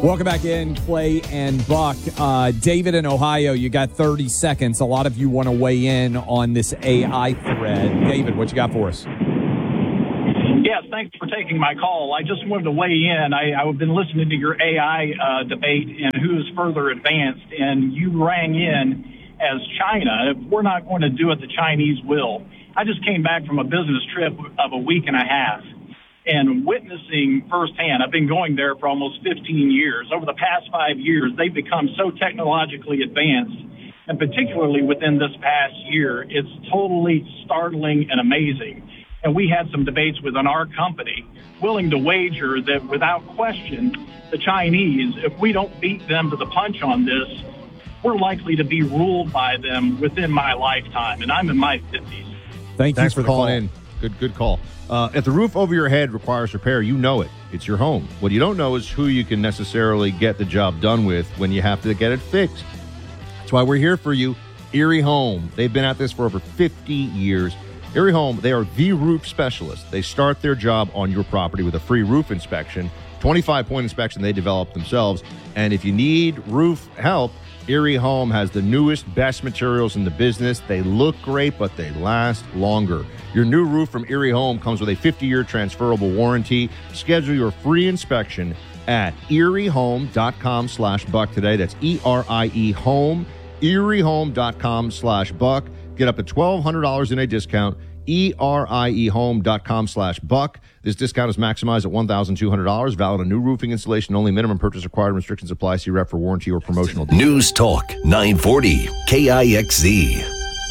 Welcome back in, Clay and Buck. David in Ohio, you got 30 seconds. A lot of you want to weigh in on this AI thread. David, what you got for us? Yes, thanks for taking my call. I just wanted to weigh in. I've been listening to your AI debate and who's further advanced, and you rang in as China. If we're not going to do it, the Chinese will. I just came back from a business trip of a week and a half and witnessing firsthand. I've been going there for almost 15 years. Over the past 5 years, they've become so technologically advanced, and particularly within this past year, it's totally startling and amazing. And we had some debates within our company willing to wager that without question, the Chinese, if we don't beat them to the punch on this, we're likely to be ruled by them within my lifetime. And I'm in my 50s. Thanks for calling in. Good call. If the roof over your head requires repair, you know it. It's your home. What you don't know is who you can necessarily get the job done with when you have to get it fixed. That's why we're here for you. Erie Home. They've been at this for over 50 years. Erie Home, they are the roof specialists. They start their job on your property with a free roof inspection, 25-point inspection they develop themselves. And if you need roof help, Erie Home has the newest, best materials in the business. They look great, but they last longer. Your new roof from Erie Home comes with a 50-year transferable warranty. Schedule your free inspection at eriehome.com/buck today. That's ERIE Home, eriehome.com/buck. Get up to $1,200 in a discount. eriehome.com/buck. This discount is maximized at $1,200. Valid on new roofing installation only. Minimum purchase required. Restrictions apply. See rep for warranty or promotional deal. News Talk 940 KIXZ.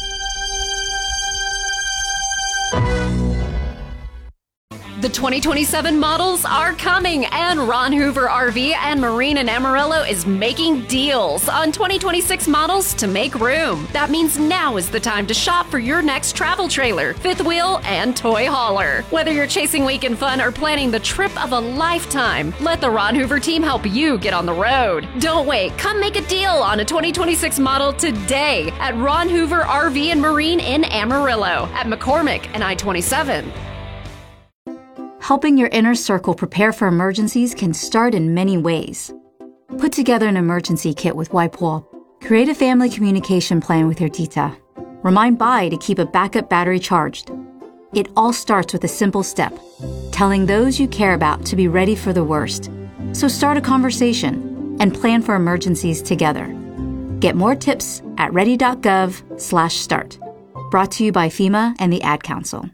The 2027 models are coming, and Ron Hoover RV and Marine in Amarillo is making deals on 2026 models to make room. That means now is the time to shop for your next travel trailer, fifth wheel, and toy hauler. Whether you're chasing weekend fun or planning the trip of a lifetime, let the Ron Hoover team help you get on the road. Don't wait. Come make a deal on a 2026 model today at Ron Hoover RV and Marine in Amarillo at McCormick and I-27. Helping your inner circle prepare for emergencies can start in many ways. Put together an emergency kit with WipeWall. Create a family communication plan with your tita. Remind Bai to keep a backup battery charged. It all starts with a simple step, telling those you care about to be ready for the worst. So start a conversation and plan for emergencies together. Get more tips at ready.gov/start. Brought to you by FEMA and the Ad Council.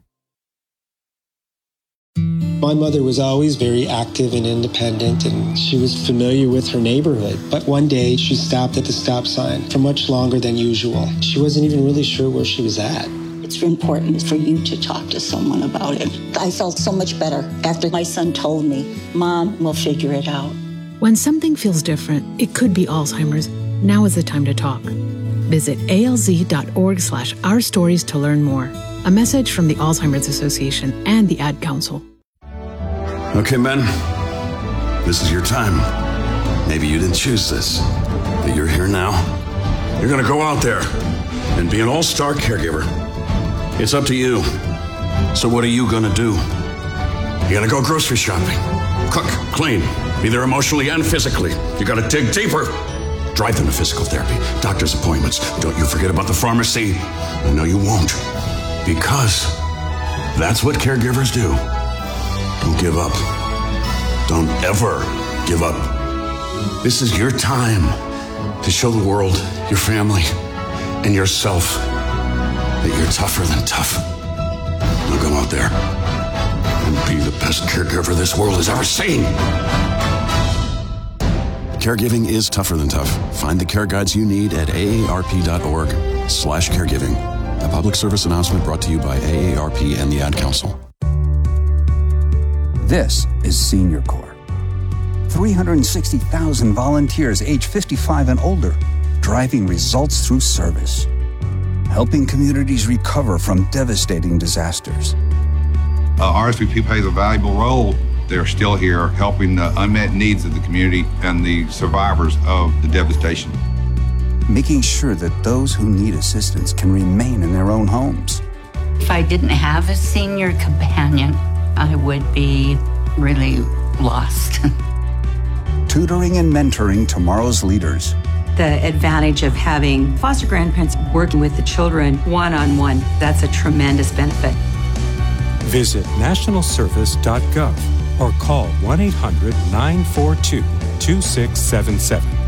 My mother was always very active and independent, and she was familiar with her neighborhood. But one day, she stopped at the stop sign for much longer than usual. She wasn't even really sure where she was at. It's important for you to talk to someone about it. I felt so much better after my son told me, Mom, we'll figure it out. When something feels different, it could be Alzheimer's. Now is the time to talk. Visit alz.org/ourstories to learn more. A message from the Alzheimer's Association and the Ad Council. Okay, men, this is your time. Maybe you didn't choose this, but you're here now. You're going to go out there and be an all-star caregiver. It's up to you. So what are you going to do? You're going to go grocery shopping, cook, clean, be there emotionally and physically. You got to dig deeper. Drive them to physical therapy, doctor's appointments. Don't you forget about the pharmacy. I know you won't, because that's what caregivers do. Don't give up. Don't ever give up. This is your time to show the world, your family, and yourself that you're tougher than tough. Now go out there and be the best caregiver this world has ever seen. Caregiving is tougher than tough. Find the care guides you need at aarp.org/caregiving. A public service announcement brought to you by AARP and the Ad Council. This is Senior Corps. 360,000 volunteers age 55 and older, driving results through service, helping communities recover from devastating disasters. RSVP plays a valuable role. They're still here helping the unmet needs of the community and the survivors of the devastation. Making sure that those who need assistance can remain in their own homes. If I didn't have a senior companion, I would be really lost. tutoring and mentoring tomorrow's leaders. The advantage of having foster grandparents working with the children one-on-one, that's a tremendous benefit. Visit nationalservice.gov or call 1-800-942-2677.